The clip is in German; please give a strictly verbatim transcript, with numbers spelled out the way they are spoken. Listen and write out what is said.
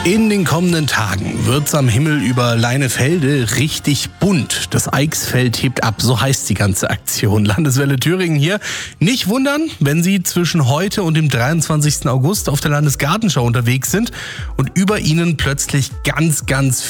In den kommenden Tagen wird's am Himmel über Leinefelde richtig bunt. Das Eichsfeld hebt ab, so heißt die ganze Aktion. Landeswelle Thüringen hier. Nicht wundern, wenn Sie zwischen heute und dem dreiundzwanzigsten August auf der Landesgartenschau unterwegs sind und über Ihnen plötzlich ganz, ganz